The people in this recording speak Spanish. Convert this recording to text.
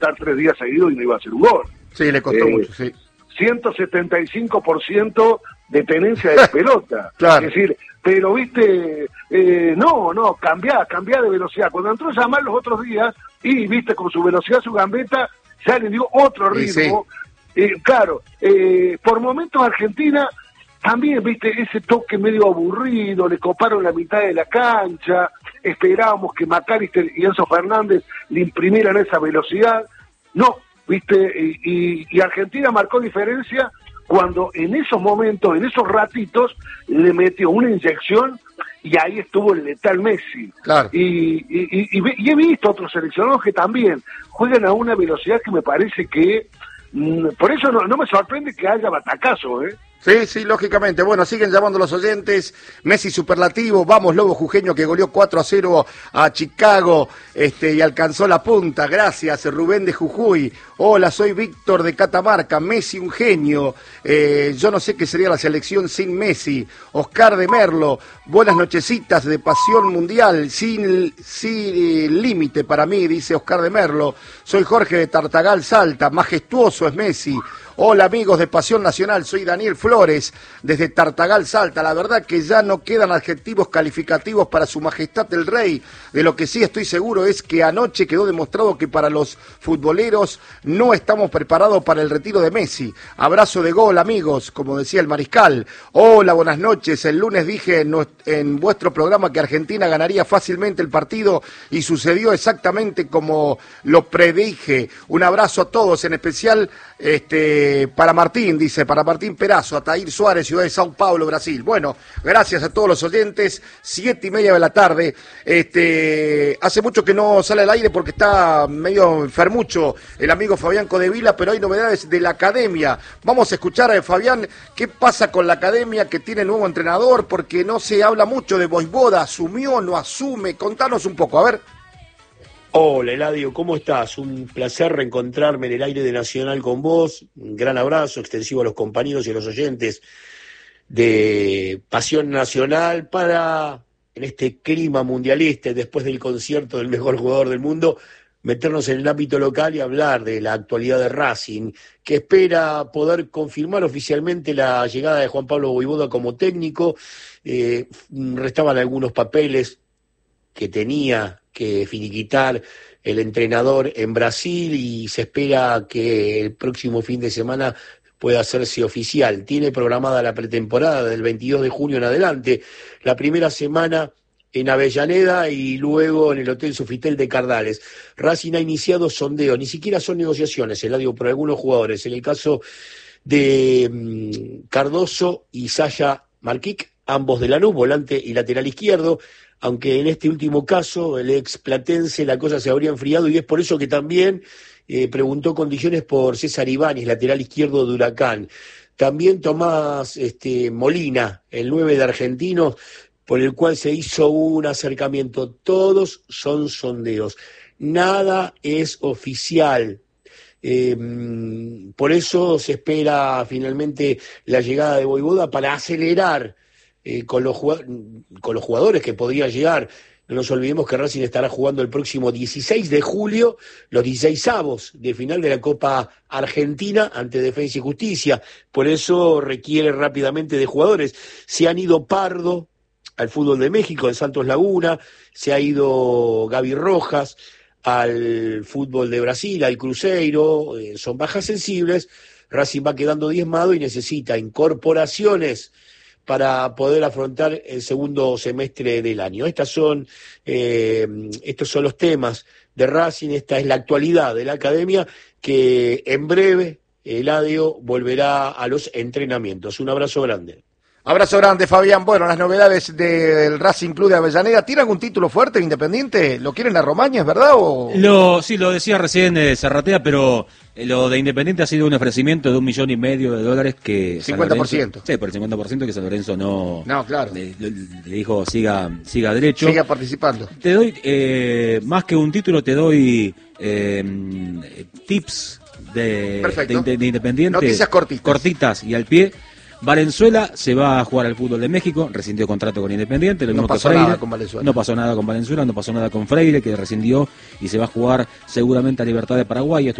estar 3 días seguidos y no iba a hacer un gol. Sí, le costó mucho, sí. 175% de tenencia de la pelota. Claro. Es decir, pero viste, no, cambiá de velocidad. Cuando entró Yamal los otros días, y viste, con su velocidad, su gambeta, ya le dio otro ritmo. Sí. Claro, por momentos Argentina también, viste, ese toque medio aburrido, le coparon la mitad de la cancha, esperábamos que McAllister y Enzo Fernández le imprimieran esa velocidad. No, viste, y Argentina marcó diferencia cuando en esos momentos, en esos ratitos, le metió una inyección y ahí estuvo el letal Messi. Claro. Y he visto otros seleccionados que también juegan a una velocidad que me parece que, por eso no me sorprende que haya batacazo, Sí, lógicamente. Bueno, siguen llamando los oyentes. Messi superlativo. Vamos, Lobo Jujeño, que goleó 4-0 a Chicago y alcanzó la punta. Gracias, Rubén de Jujuy. Hola, soy Víctor de Catamarca. Messi, un genio. Yo no sé qué sería la selección sin Messi. Oscar de Merlo. Buenas nochecitas de Pasión Mundial. Sin límite para mí, dice Oscar de Merlo. Soy Jorge de Tartagal, Salta. Majestuoso es Messi. Hola amigos de Pasión Nacional, soy Daniel Flores, desde Tartagal, Salta. La verdad que ya no quedan adjetivos calificativos para su majestad el rey. De lo que sí estoy seguro es que anoche quedó demostrado que para los futboleros no estamos preparados para el retiro de Messi. Abrazo de gol, amigos, como decía el mariscal. Hola, buenas noches. El lunes dije en vuestro programa que Argentina ganaría fácilmente el partido y sucedió exactamente como lo predije. Un abrazo a todos, en especial para Martín, dice, para Martín Perazo, Ataír Suárez, ciudad de Sao Paulo, Brasil. Bueno, gracias a todos los oyentes, 7:30 de la tarde. Hace mucho que no sale al aire porque está medio enfermucho el amigo Fabián Codevila, pero hay novedades de la academia. Vamos a escuchar a Fabián qué pasa con la academia, que tiene nuevo entrenador, porque no se habla mucho de Vojvoda, asumió, no asume. Contanos un poco, a ver. Hola Eladio, ¿cómo estás? Un placer reencontrarme en el aire de Nacional con vos. Un gran abrazo extensivo a los compañeros y a los oyentes de Pasión Nacional para, en este clima mundialista, después del concierto del mejor jugador del mundo, meternos en el ámbito local y hablar de la actualidad de Racing, que espera poder confirmar oficialmente la llegada de Juan Pablo Vojvoda como técnico. Restaban algunos papeles que tenía que finiquitar el entrenador en Brasil y se espera que el próximo fin de semana pueda hacerse oficial. Tiene programada la pretemporada del 22 de junio en adelante, la primera semana en Avellaneda y luego en el Hotel Sofitel de Cardales. Racing ha iniciado sondeos, ni siquiera son negociaciones, Eladio, por algunos jugadores. En el caso de Cardoso y Sasha Markic, ambos de Lanús, volante y lateral izquierdo, aunque en este último caso, el ex platense, la cosa se habría enfriado y es por eso que también preguntó condiciones por César Ibáñez, lateral izquierdo de Huracán. También Tomás Molina, el 9 de Argentinos, por el cual se hizo un acercamiento. Todos son sondeos, nada es oficial. Por eso se espera finalmente la llegada de Vojvoda para acelerar con los jugadores que podría llegar. No nos olvidemos que Racing estará jugando el próximo 16 de julio los 16avos de final de la Copa Argentina ante Defensa y Justicia. Por eso requiere rápidamente de jugadores. Se han ido Pardo al fútbol de México, en Santos Laguna, se ha ido Gaby Rojas al fútbol de Brasil, al Cruzeiro, son bajas sensibles. Racing va quedando diezmado y necesita incorporaciones para poder afrontar el segundo semestre del año. Estos son los temas de Racing, esta es la actualidad de la academia, que en breve Eladio volverá a los entrenamientos. Un abrazo grande. Abrazo grande, Fabián. Bueno, las novedades del Racing Club de Avellaneda. ¿Tiene algún título fuerte en Independiente? ¿Lo quieren a Romaña, es verdad? Sí, lo decía recién Zarratea, pero lo de Independiente ha sido un ofrecimiento de $1,5 millones que... 50%. Sí, por el 50% que San Lorenzo no... No, claro. Le dijo siga derecho. Siga participando. Te doy, más que un título, te doy tips de Independiente. Noticias cortitas. Cortitas y al pie. Valenzuela se va a jugar al fútbol de México, rescindió contrato con Independiente. No pasó nada con Valenzuela. No pasó nada con Valenzuela, no pasó nada con Freire, que rescindió y se va a jugar seguramente a Libertad de Paraguay. Esto